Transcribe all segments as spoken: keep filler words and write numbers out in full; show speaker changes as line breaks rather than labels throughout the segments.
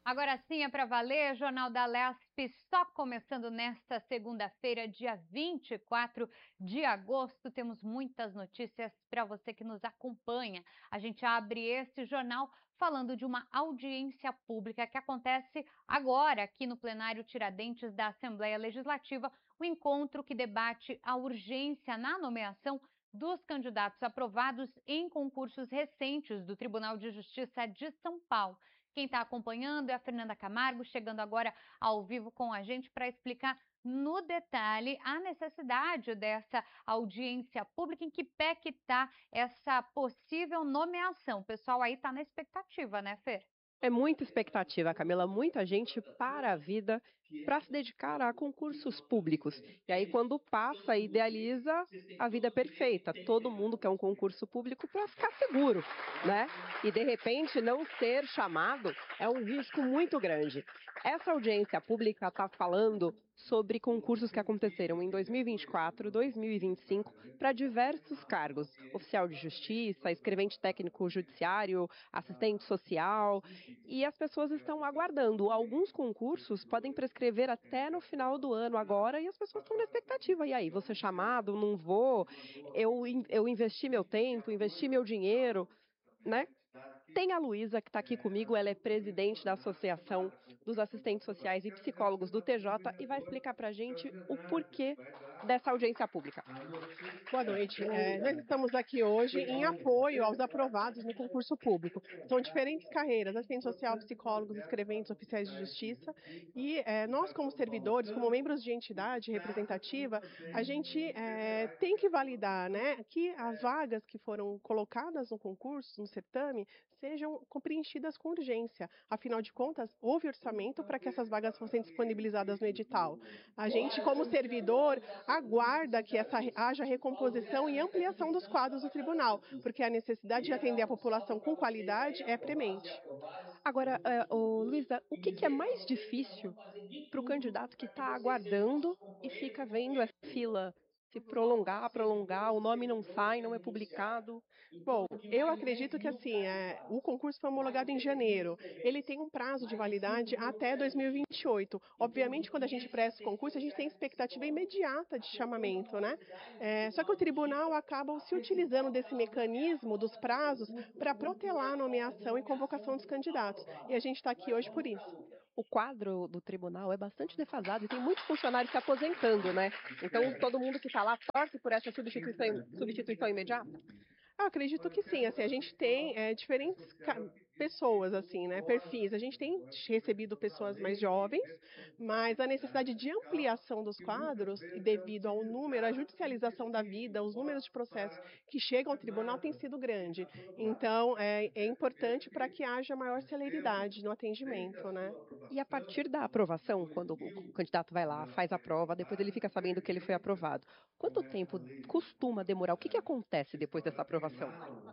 Agora sim é para valer, Jornal da Lespe só começando nesta segunda-feira, dia vinte e quatro de agosto. Temos muitas notícias para você que nos acompanha. A gente abre esse jornal falando de uma audiência pública que acontece agora aqui no plenário Tiradentes da Assembleia Legislativa, o encontro que debate a urgência na nomeação dos candidatos aprovados em concursos recentes do Tribunal de Justiça de São Paulo. Quem está acompanhando é a Fernanda Camargo, chegando agora ao vivo com a gente para explicar no detalhe a necessidade dessa audiência pública, em que pé que está essa possível nomeação. O pessoal aí está na expectativa, né, Fer?
É muita expectativa, Camila. Muita gente para a vida para se dedicar a concursos públicos. E aí, quando passa, idealiza a vida perfeita. Todo mundo quer um concurso público para ficar seguro, né? E, de repente, não ser chamado é um risco muito grande. Essa audiência pública está falando sobre concursos que aconteceram em dois mil e vinte e quatro, dois mil e vinte e cinco, para diversos cargos: oficial de justiça, escrevente técnico judiciário, assistente social. E as pessoas estão aguardando. Alguns concursos podem prescrever até no final do ano agora, e as pessoas estão na expectativa. E aí, vou ser chamado? Não vou? Eu, eu investi meu tempo, investi meu dinheiro, né? Tem a Luísa, que está aqui comigo, ela é presidente da Associação dos Assistentes Sociais e Psicólogos do T J e vai explicar para a gente o porquê dessa audiência pública.
Boa noite. É, nós estamos aqui hoje em apoio aos aprovados no concurso público. São diferentes carreiras: assistente social, psicólogos, escreventes, oficiais de justiça. E é, nós, como servidores, como membros de entidade representativa, a gente é, tem que validar, né, que as vagas que foram colocadas no concurso, no certame, sejam preenchidas com urgência. Afinal de contas, houve orçamento para que essas vagas fossem disponibilizadas no edital. A gente, como servidor, aguarda que essa, haja recomposição e ampliação dos quadros do tribunal, porque a necessidade de atender a população com qualidade é premente.
Agora, uh, oh, Luísa, o que, que é mais difícil para o candidato que está aguardando e fica vendo essa fila se prolongar, prolongar, o nome não sai, não é publicado?
Bom, eu acredito que assim, é, o concurso foi homologado em janeiro. Ele tem um prazo de validade até dois mil e vinte e oito. Obviamente, quando a gente presta o concurso, a gente tem expectativa imediata de chamamento, né? É, só que o tribunal acaba se utilizando desse mecanismo dos prazos para protelar a nomeação e convocação dos candidatos. E a gente está aqui hoje por isso.
O quadro do tribunal é bastante defasado e tem muitos funcionários se aposentando, né? Então, todo mundo que está lá torce por essa substituição, substituição imediata?
Eu acredito que sim. Assim, a gente tem é, diferentes pessoas, assim, né, perfis. A gente tem recebido pessoas mais jovens, mas a necessidade de ampliação dos quadros, devido ao número, à judicialização da vida, os números de processos que chegam ao tribunal tem sido grande. Então, é, é importante para que haja maior celeridade no atendimento, né?
E a partir da aprovação, quando o candidato vai lá, faz a prova, depois ele fica sabendo que ele foi aprovado, quanto tempo costuma demorar? O que, que acontece depois dessa aprovação?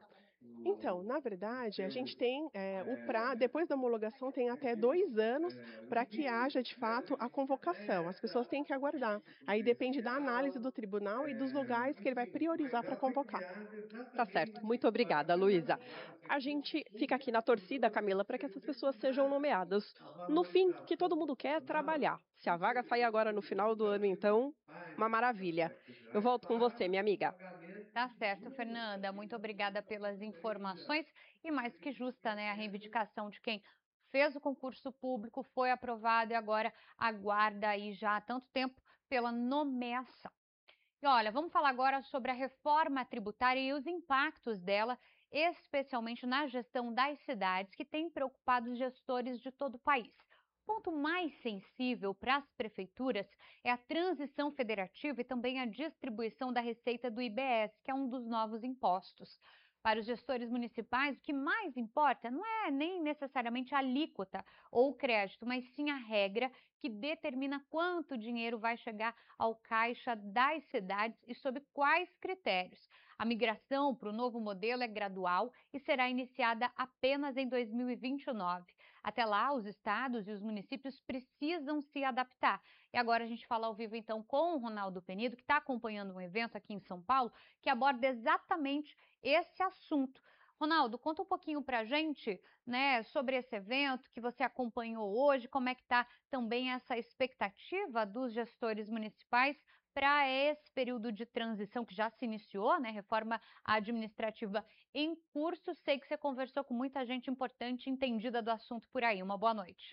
Então, na verdade, a gente tem é, o pra, depois da homologação, tem até dois anos para que haja, de fato, a convocação. As pessoas têm que aguardar. Aí depende da análise do tribunal e dos lugares que ele vai priorizar para convocar.
Tá certo. Muito obrigada, Luísa. A gente fica aqui na torcida, Camila, para que essas pessoas sejam nomeadas. No fim, que todo mundo quer é trabalhar. Se a vaga sair agora no final do ano, então, uma maravilha. Eu volto com você, minha amiga.
Tá certo, Fernanda. Muito obrigada pelas informações. E mais que justa, né? A reivindicação de quem fez o concurso público, foi aprovado e agora aguarda aí já há tanto tempo pela nomeação. E olha, vamos falar agora sobre a reforma tributária e os impactos dela, especialmente na gestão das cidades, que tem preocupado os gestores de todo o país. O ponto mais sensível para as prefeituras é a transição federativa e também a distribuição da receita do I B S, que é um dos novos impostos. Para os gestores municipais, o que mais importa não é nem necessariamente a alíquota ou o crédito, mas sim a regra que determina quanto dinheiro vai chegar ao caixa das cidades e sob quais critérios. A migração para o novo modelo é gradual e será iniciada apenas em dois mil e vinte e nove. Até lá, os estados e os municípios precisam se adaptar. E agora a gente fala ao vivo então com o Ronaldo Penido, que está acompanhando um evento aqui em São Paulo, que aborda exatamente esse assunto. Ronaldo, conta um pouquinho para a gente, né, sobre esse evento que você acompanhou hoje, como é que está também essa expectativa dos gestores municipais para esse período de transição que já se iniciou, né, reforma administrativa em curso. Sei que você conversou com muita gente importante, entendida do assunto por aí. Uma boa noite.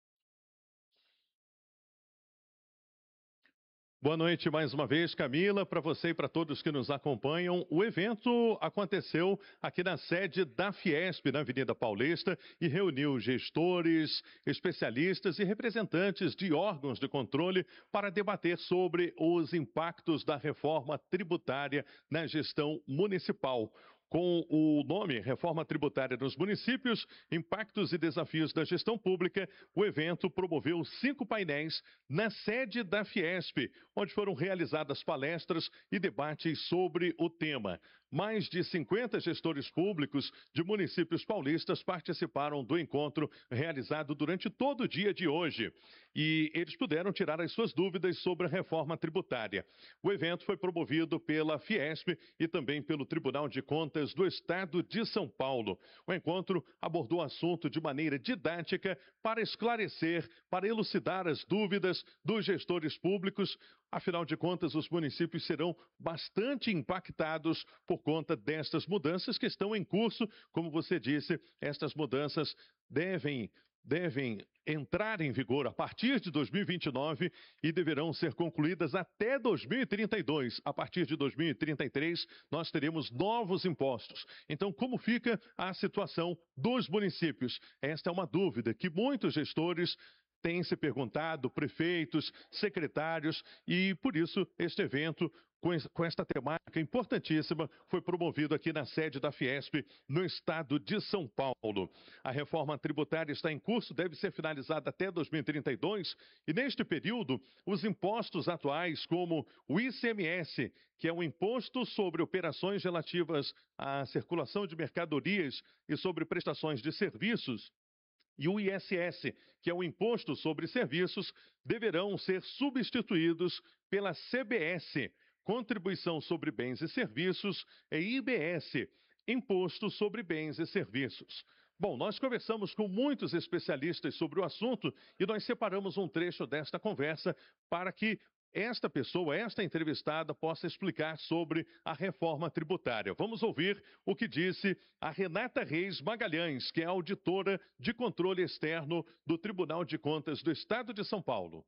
Boa noite mais uma vez, Camila, para você e para todos que nos acompanham. O evento aconteceu aqui na sede da Fiesp, na Avenida Paulista, e reuniu gestores, especialistas e representantes de órgãos de controle para debater sobre os impactos da reforma tributária na gestão municipal. Com o nome Reforma Tributária dos Municípios, Impactos e Desafios da Gestão Pública, o evento promoveu cinco painéis na sede da Fiesp, onde foram realizadas palestras e debates sobre o tema. Mais de cinquenta gestores públicos de municípios paulistas participaram do encontro realizado durante todo o dia de hoje. E eles puderam tirar as suas dúvidas sobre a reforma tributária. O evento foi promovido pela Fiesp e também pelo Tribunal de Contas do Estado de São Paulo. O encontro abordou o assunto de maneira didática para esclarecer, para elucidar as dúvidas dos gestores públicos. Afinal de contas, os municípios serão bastante impactados por conta destas mudanças que estão em curso. Como você disse, estas mudanças devem, devem entrar em vigor a partir de dois mil e vinte e nove e deverão ser concluídas até dois mil e trinta e dois. A partir de dois mil e trinta e três, nós teremos novos impostos. Então, como fica a situação dos municípios? Esta é uma dúvida que muitos gestores têm se perguntado, prefeitos, secretários, e por isso este evento, com esta temática importantíssima, foi promovido aqui na sede da Fiesp, no estado de São Paulo. A reforma tributária está em curso, deve ser finalizada até dois mil e trinta e dois, e neste período, os impostos atuais, como o I C M S, que é o Imposto sobre Operações Relativas à Circulação de Mercadorias e sobre Prestações de Serviços, e o I S S, que é o Imposto sobre Serviços, deverão ser substituídos pela C B S, Contribuição sobre Bens e Serviços, e I B S, Imposto sobre Bens e Serviços. Bom, nós conversamos com muitos especialistas sobre o assunto e nós separamos um trecho desta conversa para que esta pessoa, esta entrevistada, possa explicar sobre a reforma tributária. Vamos ouvir o que disse a Renata Reis Magalhães, que é auditora de controle externo do Tribunal de Contas do Estado de São Paulo.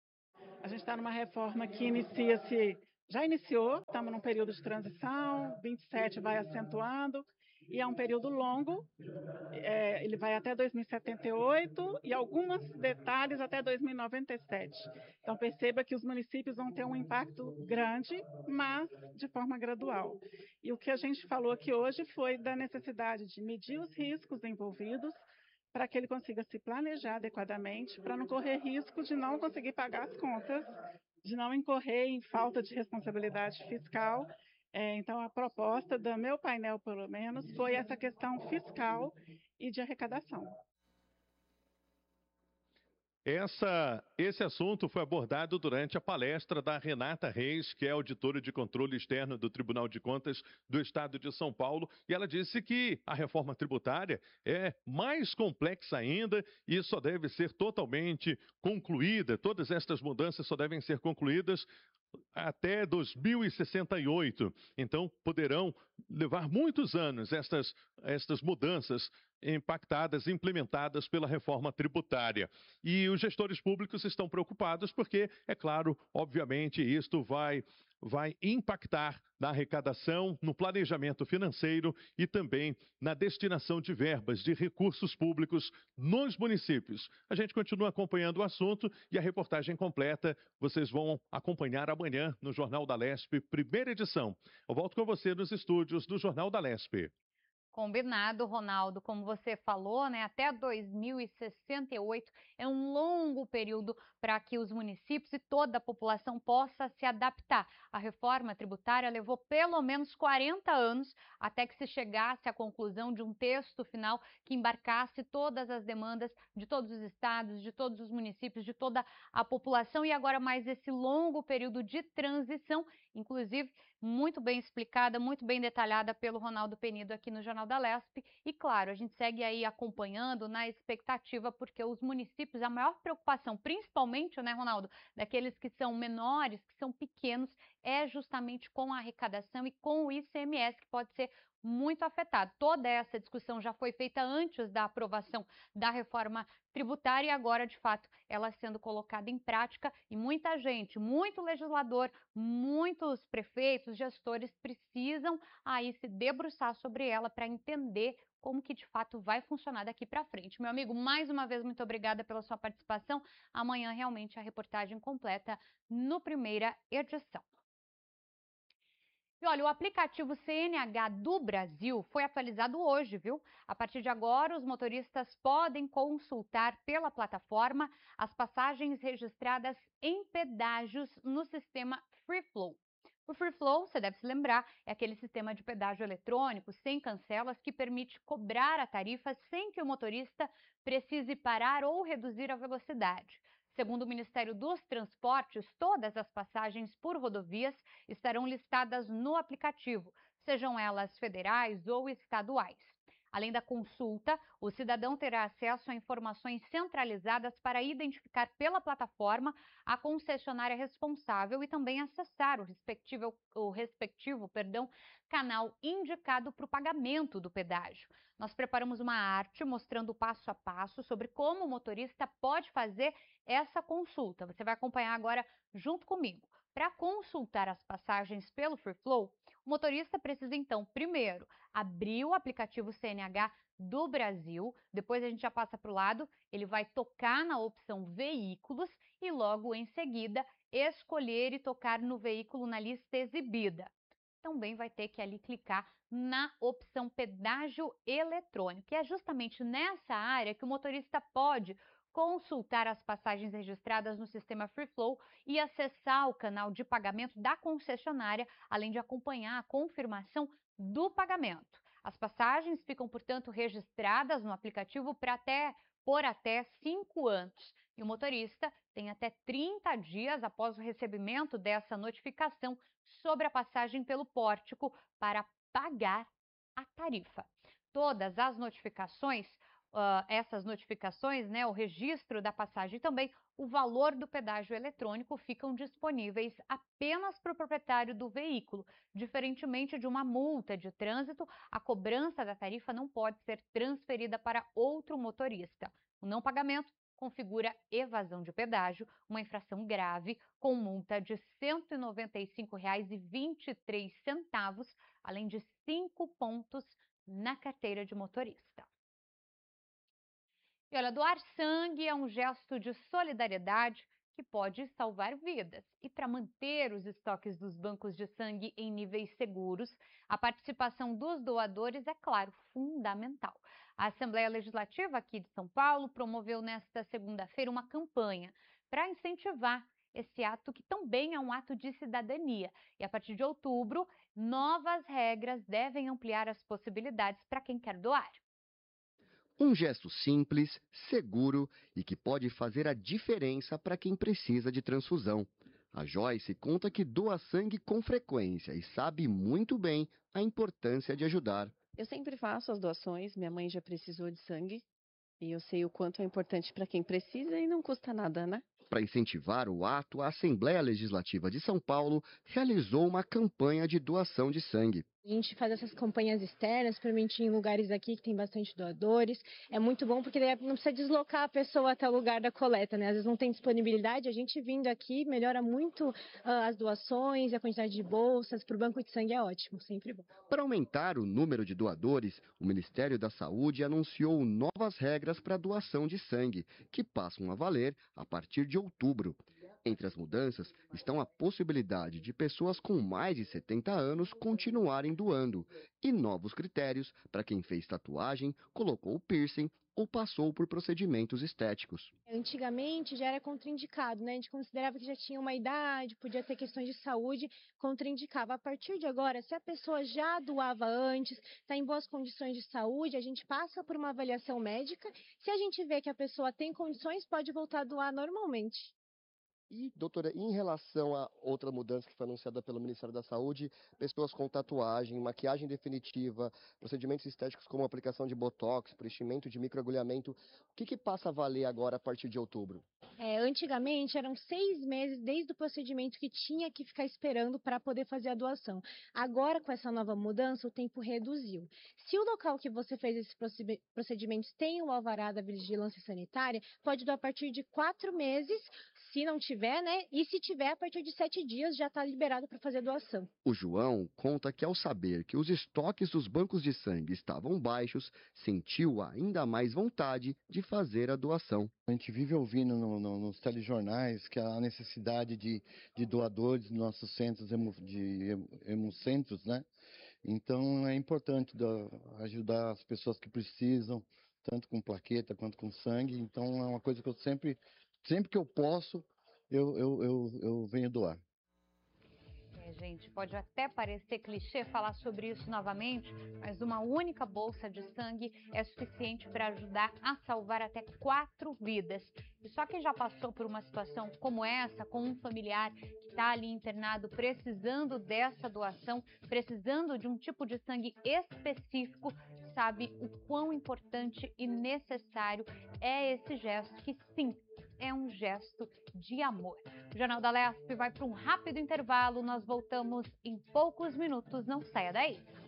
A gente está numa reforma que inicia-se, já iniciou, estamos num período de transição, vinte e sete vai acentuando, e é um período longo, é, ele vai até dois mil e setenta e oito e alguns detalhes até dois mil e noventa e sete. Então perceba que os municípios vão ter um impacto grande, mas de forma gradual. E o que a gente falou aqui hoje foi da necessidade de medir os riscos envolvidos para que ele consiga se planejar adequadamente, para não correr risco de não conseguir pagar as contas, de não incorrer em falta de responsabilidade fiscal. É, então, a proposta do meu painel, pelo menos, foi essa questão fiscal e de arrecadação.
Essa, esse assunto foi abordado durante a palestra da Renata Reis, que é auditora de controle externo do Tribunal de Contas do Estado de São Paulo, e ela disse que a reforma tributária é mais complexa ainda e só deve ser totalmente concluída, todas estas mudanças só devem ser concluídas até dois mil e sessenta e oito. Então, poderão levar muitos anos estas, estas mudanças impactadas, implementadas pela reforma tributária. E os gestores públicos estão preocupados porque, é claro, obviamente, isto vai, vai impactar na arrecadação, no planejamento financeiro e também na destinação de verbas, de recursos públicos nos municípios. A gente continua acompanhando o assunto e a reportagem completa vocês vão acompanhar amanhã no Jornal da Lespe, primeira edição. Eu volto com você nos estúdios do Jornal da Lespe.
Combinado, Ronaldo. Como você falou, né, até dois mil e sessenta e oito é um longo período para que os municípios e toda a população possa se adaptar. A reforma tributária levou pelo menos quarenta anos até que se chegasse à conclusão de um texto final que embarcasse todas as demandas de todos os estados, de todos os municípios, de toda a população, e agora mais esse longo período de transição, inclusive muito bem explicada, muito bem detalhada pelo Ronaldo Penido aqui no Jornal da Lespe. E claro, a gente segue aí acompanhando na expectativa, porque os municípios, a maior preocupação, principalmente, né, Ronaldo, daqueles que são menores, que são pequenos, é justamente com a arrecadação e com o I C M S, que pode ser muito afetado. Toda essa discussão já foi feita antes da aprovação da reforma tributária e agora, de fato, ela sendo colocada em prática e muita gente, muito legislador, muitos prefeitos, gestores precisam aí se debruçar sobre ela para entender como que de fato vai funcionar daqui para frente. Meu amigo, mais uma vez, muito obrigada pela sua participação. Amanhã, realmente, a reportagem completa no Primeira Edição. E olha, o aplicativo C N H do Brasil foi atualizado hoje, viu? A partir de agora, os motoristas podem consultar pela plataforma as passagens registradas em pedágios no sistema Free Flow. O Free Flow, você deve se lembrar, é aquele sistema de pedágio eletrônico sem cancelas que permite cobrar a tarifa sem que o motorista precise parar ou reduzir a velocidade. Segundo o Ministério dos Transportes, todas as passagens por rodovias estarão listadas no aplicativo, sejam elas federais ou estaduais. Além da consulta, o cidadão terá acesso a informações centralizadas para identificar pela plataforma a concessionária responsável e também acessar o respectivo, o respectivo perdão, canal indicado para o pagamento do pedágio. Nós preparamos uma arte mostrando passo a passo sobre como o motorista pode fazer essa consulta. Você vai acompanhar agora junto comigo. Para consultar as passagens pelo Free Flow, o motorista precisa então, primeiro, abrir o aplicativo C N H do Brasil, depois a gente já passa para o lado, ele vai tocar na opção Veículos e logo em seguida escolher e tocar no veículo na lista exibida. Também vai ter que ali clicar na opção Pedágio Eletrônico, que é justamente nessa área que o motorista pode consultar as passagens registradas no sistema Free Flow e acessar o canal de pagamento da concessionária, além de acompanhar a confirmação do pagamento. As passagens ficam, portanto, registradas no aplicativo para até, por até cinco anos. E o motorista tem até trinta dias após o recebimento dessa notificação sobre a passagem pelo pórtico para pagar a tarifa. Todas as notificações Uh, essas notificações, né, o registro da passagem e também o valor do pedágio eletrônico ficam disponíveis apenas para o proprietário do veículo. Diferentemente de uma multa de trânsito, a cobrança da tarifa não pode ser transferida para outro motorista. O não pagamento configura evasão de pedágio, uma infração grave com multa de cento e noventa e cinco reais e vinte e três centavos, além de cinco pontos na carteira de motorista. E olha, doar sangue é um gesto de solidariedade que pode salvar vidas. E para manter os estoques dos bancos de sangue em níveis seguros, a participação dos doadores é, claro, fundamental. A Assembleia Legislativa aqui de São Paulo promoveu nesta segunda-feira uma campanha para incentivar esse ato, que também é um ato de cidadania. E a partir de outubro, novas regras devem ampliar as possibilidades para quem quer doar.
Um gesto simples, seguro e que pode fazer a diferença para quem precisa de transfusão. A Joyce conta que doa sangue com frequência e sabe muito bem a importância de ajudar.
Eu sempre faço as doações, minha mãe já precisou de sangue e eu sei o quanto é importante para quem precisa e não custa nada, né?
Para incentivar o ato, a Assembleia Legislativa de São Paulo realizou uma campanha de doação de sangue.
A gente faz essas campanhas externas, permite em lugares aqui que tem bastante doadores. É muito bom porque daí não precisa deslocar a pessoa até o lugar da coleta, né? Às vezes não tem disponibilidade. A gente vindo aqui melhora muito uh, as doações, a quantidade de bolsas. Para o banco de sangue é ótimo, sempre bom.
Para aumentar o número de doadores, o Ministério da Saúde anunciou novas regras para a doação de sangue, que passam a valer a partir de outubro. Entre as mudanças estão a possibilidade de pessoas com mais de setenta anos continuarem doando e novos critérios para quem fez tatuagem, colocou piercing ou passou por procedimentos estéticos.
Antigamente já era contraindicado, né? A gente considerava que já tinha uma idade, podia ter questões de saúde, contraindicava. A partir de agora, se a pessoa já doava antes, está em boas condições de saúde, a gente passa por uma avaliação médica. Se a gente vê que a pessoa tem condições, pode voltar a doar normalmente.
E, doutora, em relação a outra mudança que foi anunciada pelo Ministério da Saúde, pessoas com tatuagem, maquiagem definitiva, procedimentos estéticos como aplicação de botox, preenchimento de microagulhamento, o que que passa a valer agora a partir de outubro?
É, antigamente eram seis meses desde o procedimento que tinha que ficar esperando para poder fazer a doação. Agora, com essa nova mudança, o tempo reduziu. Se o local que você fez esses procedi- procedimentos tem o alvará da vigilância sanitária, pode doar a partir de quatro meses, se não tiver, né? E se tiver, a partir de sete dias já está liberado para fazer a doação.
O João conta que, ao saber que os estoques dos bancos de sangue estavam baixos, sentiu ainda mais vontade de fazer a doação.
A gente vive ouvindo no, no, nos telejornais que há necessidade de, de doadores nos nossos centros hemo, de hem- hemocentros, né? Então é importante da- ajudar as pessoas que precisam, tanto com plaqueta quanto com sangue. Então é uma coisa que eu sempre, sempre que eu posso, eu, eu, eu, eu venho doar.
É, gente, pode até parecer clichê falar sobre isso novamente, mas uma única bolsa de sangue é suficiente para ajudar a salvar até quatro vidas. E só quem já passou por uma situação como essa, com um familiar que está ali internado precisando dessa doação, precisando de um tipo de sangue específico, sabe o quão importante e necessário é esse gesto, que sim, é um gesto de amor. O Jornal da Lesp vai para um rápido intervalo, nós voltamos em poucos minutos, não saia daí.